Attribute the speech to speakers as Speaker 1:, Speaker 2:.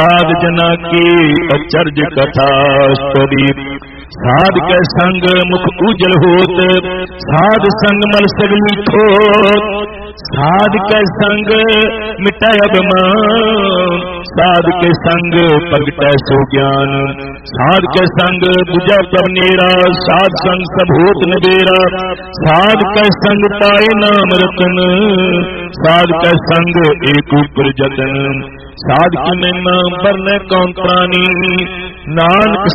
Speaker 1: साध जना की अचर्ज कथा स्तुति। साध के संग मुख उजल होत, साध संग मल सगली खोत। साध के संग मिटाय अभिमान, साध के संग प्रगटै सो ज्ञान। साध के संग बुझै प्रभ नेरा, साध संग सब होत नबेरा। साध के संग पाए नाम रतन, साध के संग एक ऊपर जतन। साध की महिमा बरनै कौन प्राणी, नानक